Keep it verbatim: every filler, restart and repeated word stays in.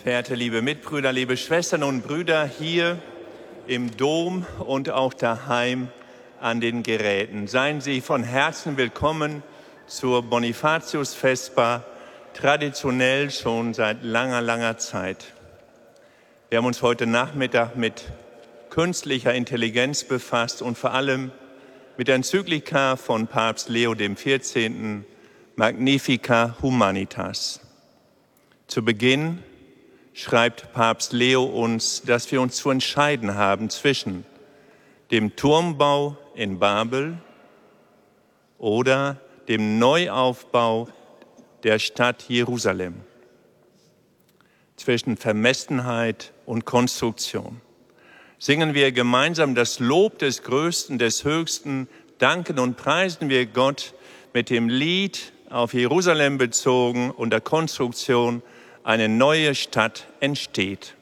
Verehrte liebe Mitbrüder, liebe Schwestern und Brüder hier im Dom und auch daheim an den Geräten. Seien Sie von Herzen willkommen zur Bonifatius-Vesper, traditionell schon seit langer, langer Zeit. Wir haben uns heute Nachmittag mit künstlicher Intelligenz befasst und vor allem mit der Enzyklika von Papst Leo der vierzehnten. Magnificat Humanitas. Zu Beginn schreibt Papst Leo uns, dass wir uns zu entscheiden haben zwischen dem Turmbau in Babel oder dem Neuaufbau der Stadt Jerusalem, zwischen Vermessenheit und Konstruktion. Singen wir gemeinsam das Lob des Größten, des Höchsten, danken und preisen wir Gott mit dem Lied auf Jerusalem bezogen und der Konstruktion eine neue Stadt entsteht.